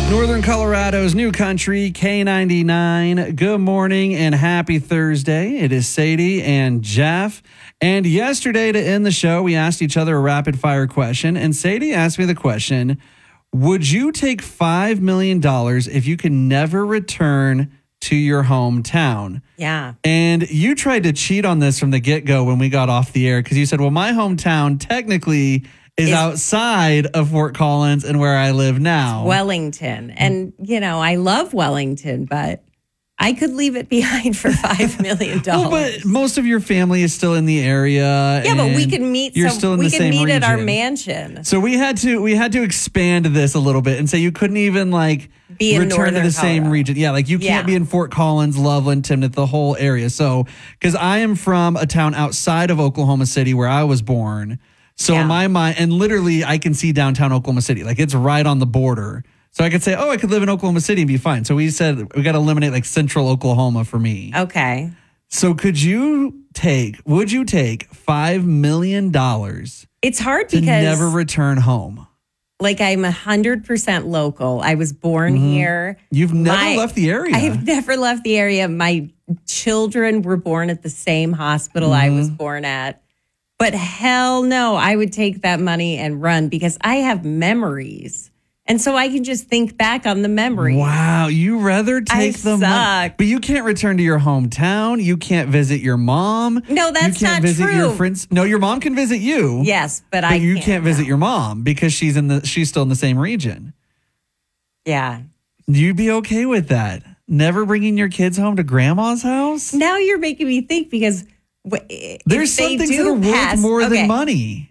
Northern Colorado's new country, K99. Good morning and happy Thursday. It is Sadie and Jeff. And yesterday to end the show, we asked each other a rapid fire question. And Sadie asked me the question, would you take $5 million if you could never return to your hometown? Yeah. And you tried to cheat on this from the get-go when we got off the air because you said, well, my hometown technically is outside of Fort Collins and where I live now. Wellington. And, I love Wellington, but I could leave it behind for $5 million. Well, but most of your family is still in the area. Yeah, but we can meet. You're still in the same region. We can meet at our mansion. So we had to expand this a little bit and say you couldn't even be in return to the same region. Yeah, you can't be in Fort Collins, Loveland, Timnah, the whole area. So because I am from a town outside of Oklahoma City where I was born. So in my mind, and literally I can see downtown Oklahoma City. It's right on the border. So I could say, I could live in Oklahoma City and be fine. So we said we got to eliminate central Oklahoma for me. Okay. So would you take $5 million? It's hard to because never return home. I'm 100% local. I was born here. You've never left the area. I've never left the area. My children were born at the same hospital I was born at. But hell no, I would take that money and run because I have memories. And so I can just think back on the memories. Wow, you rather take the money. But you can't return to your hometown. You can't visit your mom. No, that's not true. You can't visit your friends. No, your mom can visit you. Yes, but I you can't visit your mom because she's still in the same region. Yeah. You'd be okay with that? Never bringing your kids home to grandma's house? Now you're making me think because there's some things that are worth more than money.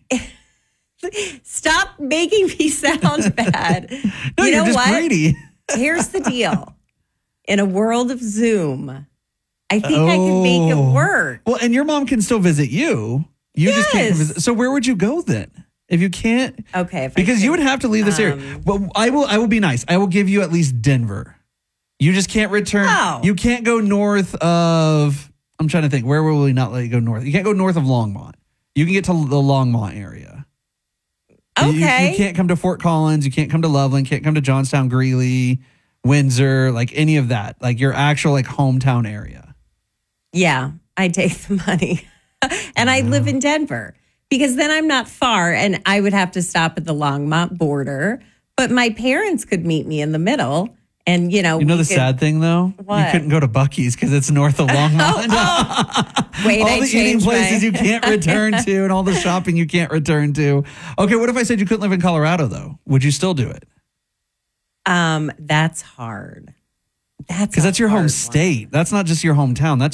Stop making me sound bad. No, you're just greedy. Here's the deal. In a world of Zoom, I think I can make it work. Well, and your mom can still visit you. You just can't visit. So where would you go then? If you can't? Okay. Because you would have to leave this area. Well, I will be nice. I will give you at least Denver. You just can't return. Oh. You can't go north of... I'm trying to think. Where will we not let you go north? You can't go north of Longmont. You can get to the Longmont area. Okay. You can't come to Fort Collins. You can't come to Loveland. Can't come to Johnstown, Greeley, Windsor, any of that. Your actual hometown area. Yeah, I take the money. And I live in Denver because then I'm not far and I would have to stop at the Longmont border. But my parents could meet me in the middle. And, the sad thing, though? What? You couldn't go to Buc-ee's because it's north of Longmont. Wait, all the eating places you can't return to and all the shopping you can't return to. Okay, what if I said you couldn't live in Colorado, though? Would you still do it? That's hard. Because that's your home state. That's not just your hometown. That's